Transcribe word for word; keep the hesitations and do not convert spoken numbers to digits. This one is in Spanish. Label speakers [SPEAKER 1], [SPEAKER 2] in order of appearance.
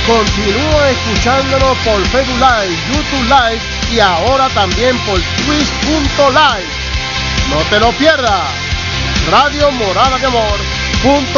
[SPEAKER 1] Continúa escuchándonos por Facebook Live, YouTube Live y ahora también por Twitch punto live. No te lo pierdas. Radio Morada de Amor.